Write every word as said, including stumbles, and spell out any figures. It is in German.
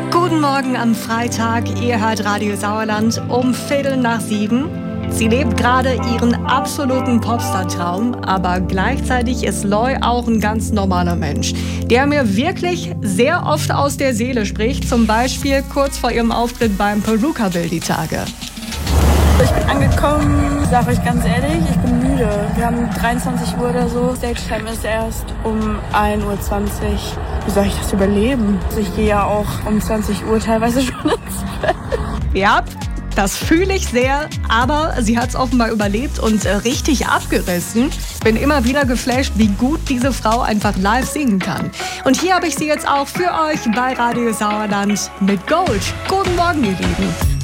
Guten Morgen am Freitag, ihr hört Radio Sauerland um Viertel nach sieben. Sie lebt gerade ihren absoluten Popstar-Traum, aber gleichzeitig ist Loy auch ein ganz normaler Mensch, der mir wirklich sehr oft aus der Seele spricht, zum Beispiel kurz vor ihrem Auftritt beim Perukaville die Tage. Ich bin angekommen, sag euch ganz ehrlich, ich bin müde. Wir haben dreiundzwanzig Uhr oder so, Stage-Time ist erst um ein Uhr zwanzig. Wie soll ich das überleben? Ich gehe ja auch um zwanzig Uhr teilweise schon ins Bett. Ja, das fühle ich sehr, aber sie hat es offenbar überlebt und äh, richtig abgerissen. Ich bin immer wieder geflasht, wie gut diese Frau einfach live singen kann. Und hier habe ich sie jetzt auch für euch bei Radio Sauerland mit Gold. Guten Morgen, ihr Lieben.